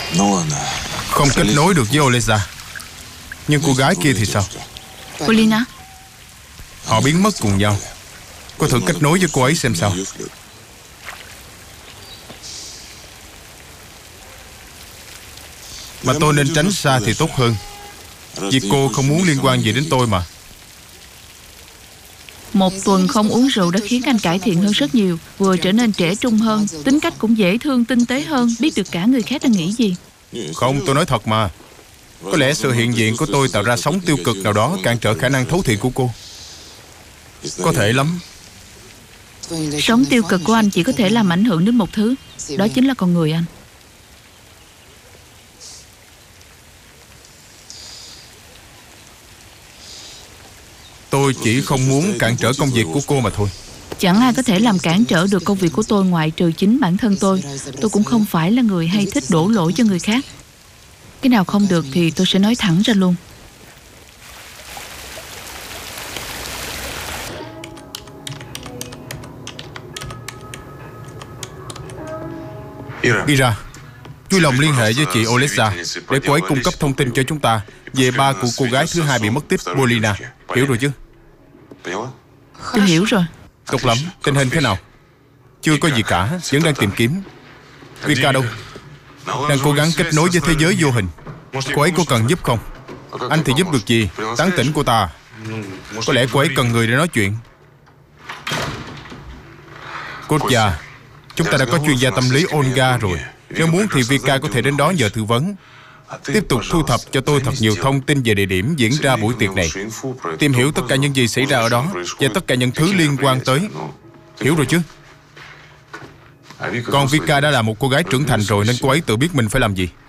Không kết nối được với Olesa. Nhưng cô gái kia thì sao? Polina. Họ biến mất cùng nhau. Cô thử kết nối với cô ấy xem sao. Mà tôi nên tránh xa thì tốt hơn, vì cô không muốn liên quan gì đến tôi mà. Một tuần không uống rượu đã khiến anh cải thiện hơn rất nhiều. Vừa trở nên trẻ trung hơn, tính cách cũng dễ thương, tinh tế hơn, biết được cả người khác đang nghĩ gì. Không, tôi nói thật mà. Có lẽ sự hiện diện của tôi tạo ra sóng tiêu cực nào đó cản trở khả năng thấu thị của cô. Có thể lắm. Sóng tiêu cực của anh chỉ có thể làm ảnh hưởng đến một thứ. Đó chính là con người anh. Tôi chỉ không muốn cản trở công việc của cô mà thôi. Chẳng ai có thể làm cản trở được công việc của tôi ngoại trừ chính bản thân tôi. Tôi cũng không phải là người hay thích đổ lỗi cho người khác. Cái nào không được thì tôi sẽ nói thẳng ra luôn. Ira, vui lòng liên hệ với chị Olesa để cô ấy cung cấp thông tin cho chúng ta về ba của cô gái thứ hai bị mất tích, Polina. Hiểu rồi chứ? Tôi hiểu rồi. Tốt lắm. Tình hình thế nào? Chưa có gì cả, vẫn đang tìm kiếm. Vika đâu? Đang cố gắng kết nối với thế giới vô hình. Cô ấy có cần giúp không? Anh thì giúp được gì? Tán tỉnh cô ta. Có lẽ cô ấy cần người để nói chuyện. Cô già, chúng ta đã có chuyên gia tâm lý Olga rồi. Nếu muốn thì Vika có thể đến đó nhờ tư vấn. Tiếp tục thu thập cho tôi thật nhiều thông tin về địa điểm diễn ra buổi tiệc này. Tìm hiểu tất cả những gì xảy ra ở đó và tất cả những thứ liên quan tới. Hiểu rồi chứ? Còn Vika đã là một cô gái trưởng thành rồi nên cô ấy tự biết mình phải làm gì.